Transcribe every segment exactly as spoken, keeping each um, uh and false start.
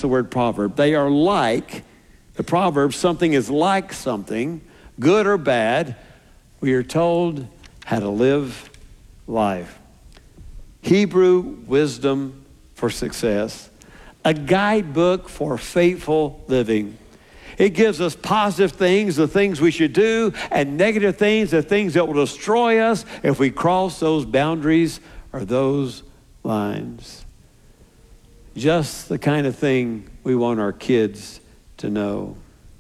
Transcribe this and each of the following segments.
the word proverb. They are like, the proverb, something is like something, good or bad. We are told how to live life. Hebrew wisdom for success. A guidebook for faithful living. It gives us positive things, the things we should do, and negative things, the things that will destroy us if we cross those boundaries or those lines. Just the kind of thing we want our kids to know.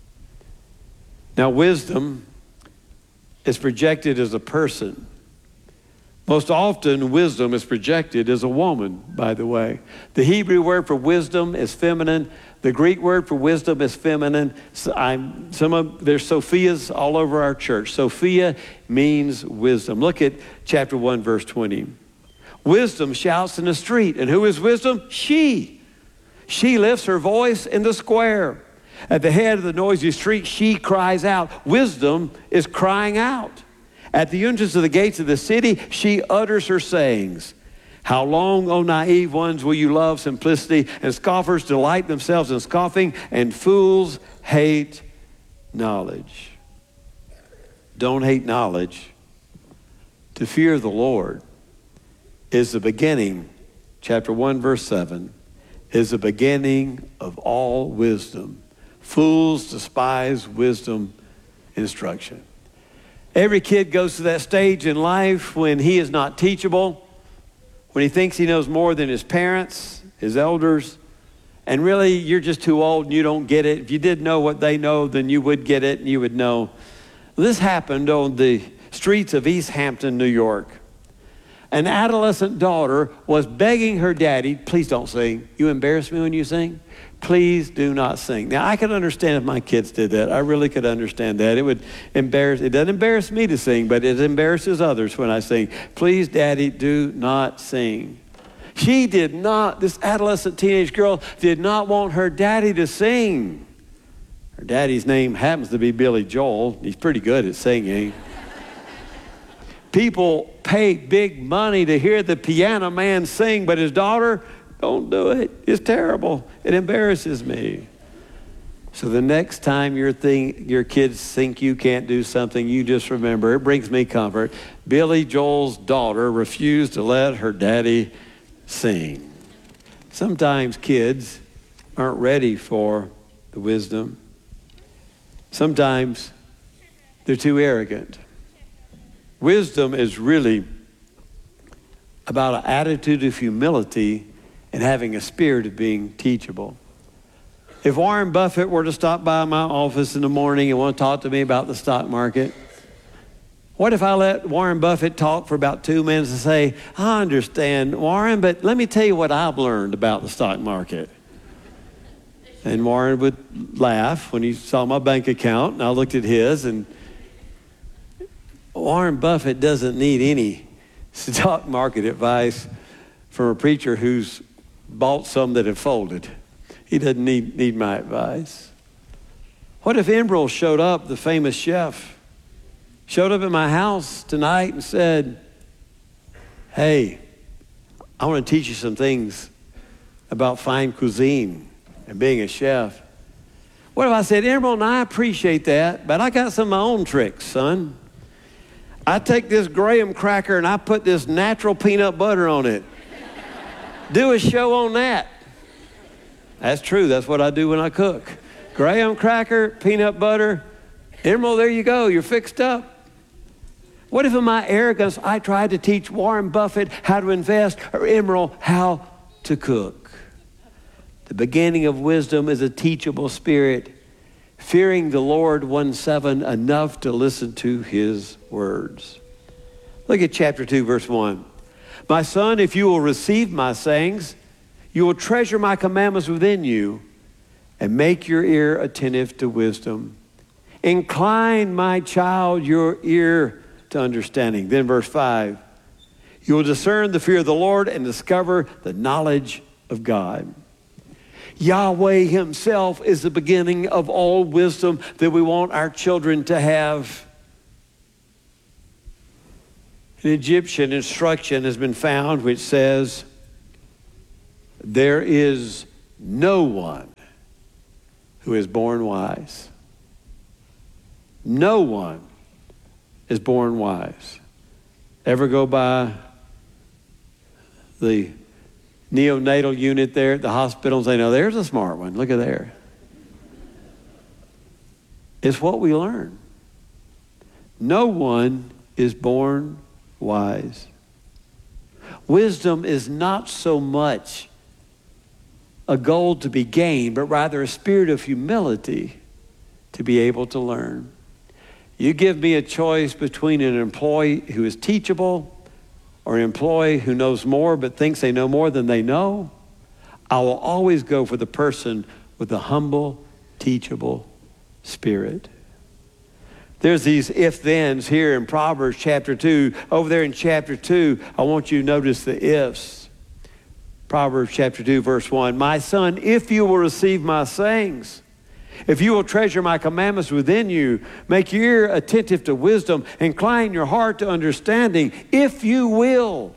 Now, wisdom is projected as a person. Most often, wisdom is projected as a woman, by the way. The Hebrew word for wisdom is feminine. The Greek word for wisdom is feminine. So I'm, some of, there's Sophias all over our church. Sophia means wisdom. Look at chapter one, verse twenty. Wisdom shouts in the street. And who is wisdom? She. She lifts her voice in the square. At the head of the noisy street, she cries out. Wisdom is crying out. At the entrance of the gates of the city, she utters her sayings. How long, O naive ones, will you love simplicity? And scoffers delight themselves in scoffing, and fools hate knowledge. Don't hate knowledge. To fear the Lord is the beginning, chapter one, verse seven, is the beginning of all wisdom. Fools despise wisdom instruction. Every kid goes to that stage in life when he is not teachable, when he thinks he knows more than his parents, his elders, and really you're just too old and you don't get it. If you did know what they know, then you would get it and you would know. This happened on the streets of East Hampton, New York. An adolescent daughter was begging her daddy, please don't sing. You embarrass me when you sing. Please do not sing. Now, I could understand if my kids did that. I really could understand that. It would embarrass, it doesn't embarrass me to sing, but it embarrasses others when I sing. Please, Daddy, do not sing. She did not, this adolescent teenage girl did not want her daddy to sing. Her daddy's name happens to be Billy Joel. He's pretty good at singing. People pay big money to hear the piano man sing, but his daughter, don't do it. It's terrible. It embarrasses me. So the next time your thing, your kids think you can't do something, you just remember, it brings me comfort. Billy Joel's daughter refused to let her daddy sing. Sometimes kids aren't ready for the wisdom. Sometimes they're too arrogant. Wisdom is really about an attitude of humility and having a spirit of being teachable. If Warren Buffett were to stop by my office in the morning and want to talk to me about the stock market, what if I let Warren Buffett talk for about two minutes and say, I understand, Warren, but let me tell you what I've learned about the stock market. And Warren would laugh when he saw my bank account, and I looked at his, and Warren Buffett doesn't need any stock market advice from a preacher who's bought some that have folded. He doesn't need, need my advice. What if Emeril showed up, the famous chef, showed up at my house tonight and said, hey, I want to teach you some things about fine cuisine and being a chef. What if I said, Emeril, and I appreciate that, but I got some of my own tricks, son. I take this graham cracker and I put this natural peanut butter on it. Do a show on that. That's true. That's what I do when I cook. Graham cracker, peanut butter. Emeril, there you go. You're fixed up. What if in my arrogance I tried to teach Warren Buffett how to invest or Emeril how to cook? The beginning of wisdom is a teachable spirit. Fearing the Lord, one seven, enough to listen to his words. Look at chapter two, verse one. My son, if you will receive my sayings, you will treasure my commandments within you and make your ear attentive to wisdom. Incline, my child, your ear to understanding. Then verse five, you will discern the fear of the Lord and discover the knowledge of God. Yahweh himself is the beginning of all wisdom that we want our children to have. An Egyptian instruction has been found which says, there is no one who is born wise. No one is born wise. Ever go by the neonatal unit there at the hospital and say, no, there's a smart one. Look at there. It's what we learn. No one is born wise. Wisdom is not so much a goal to be gained, but rather a spirit of humility to be able to learn. You give me a choice between an employee who is teachable or an employee who knows more but thinks they know more than they know, I will always go for the person with the humble, teachable spirit. There's these if-thens here in Proverbs chapter two. Over there in chapter two, I want you to notice the ifs. Proverbs chapter two, verse one. My son, if you will receive my sayings, if you will treasure my commandments within you, make your ear attentive to wisdom, incline your heart to understanding, if you will.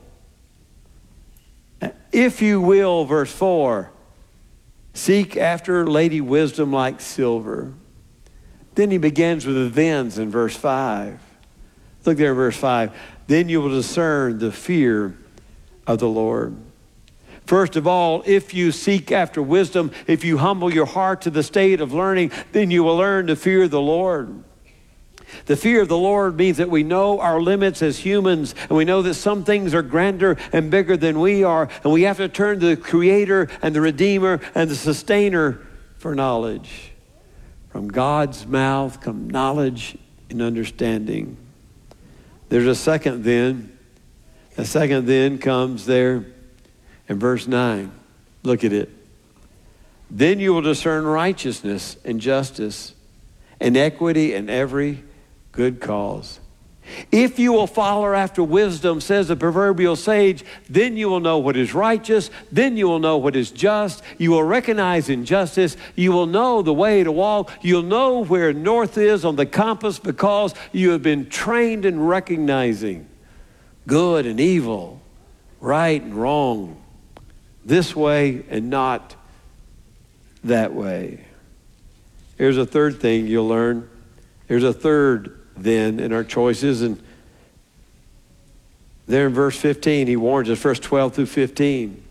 If you will, verse four, seek after Lady Wisdom like silver. Then he begins with the thens in verse five. Look there in verse five. Then you will discern the fear of the Lord. First of all, if you seek after wisdom, if you humble your heart to the state of learning, then you will learn to fear the Lord. The fear of the Lord means that we know our limits as humans, and we know that some things are grander and bigger than we are, and we have to turn to the Creator and the Redeemer and the Sustainer for knowledge. From God's mouth come knowledge and understanding. There's a second then. A second then comes there in verse nine. Look at it. Then you will discern righteousness and justice and equity in every good cause. If you will follow after wisdom, says the proverbial sage, then you will know what is righteous, then you will know what is just, you will recognize injustice, you will know the way to walk, you'll know where north is on the compass because you have been trained in recognizing good and evil, right and wrong, this way and not that way. Here's a third thing you'll learn. Here's a third then in our choices. And there in verse fifteen, he warns us, verse twelve through fifteen.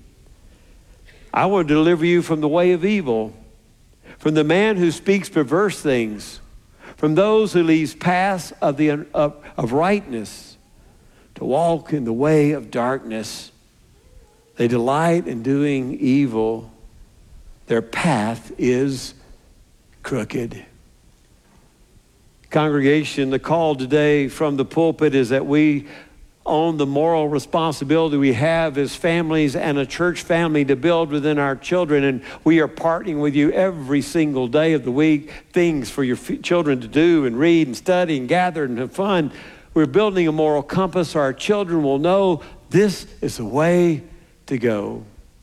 I will deliver you from the way of evil, from the man who speaks perverse things, from those who leaves paths of, the, of, of rightness, to walk in the way of darkness. They delight in doing evil. Their path is crooked. Congregation, the call today from the pulpit is that we own the moral responsibility we have as families and a church family to build within our children. And we are partnering with you every single day of the week, things for your f- children to do and read and study and gather and have fun. We're building a moral compass so our children will know this is the way to go.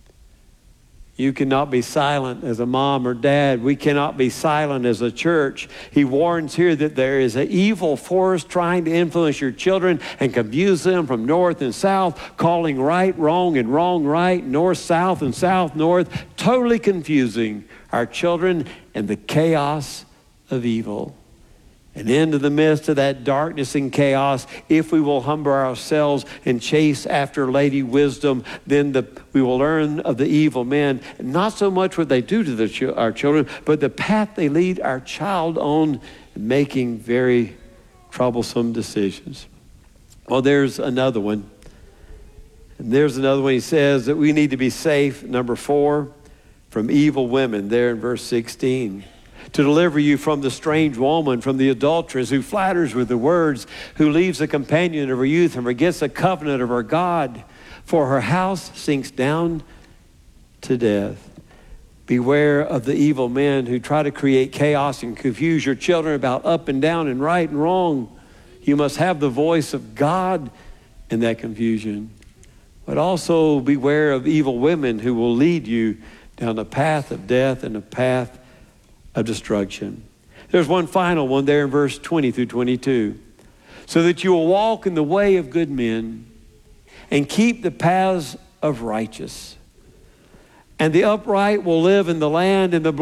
You cannot be silent as a mom or dad. We cannot be silent as a church. He warns here that there is an evil force trying to influence your children and confuse them from north and south, calling right wrong and wrong right, north south and south north, totally confusing our children and the chaos of evil. And into the midst of that darkness and chaos, if we will humble ourselves and chase after Lady Wisdom, then the, we will learn of the evil men, not so much what they do to the, our children, but the path they lead our child on, making very troublesome decisions. Well, there's another one. And there's another one. He says that we need to be safe, number four, from evil women, there in verse sixteen. To deliver you from the strange woman, from the adulteress who flatters with the words, who leaves the companion of her youth and forgets the covenant of her God, for her house sinks down to death. Beware of the evil men who try to create chaos and confuse your children about up and down and right and wrong. You must have the voice of God in that confusion. But also beware of evil women who will lead you down the path of death and the path of destruction. There's one final one there in verse twenty through twenty-two. So that you will walk in the way of good men and keep the paths of righteous. And the upright will live in the land, and the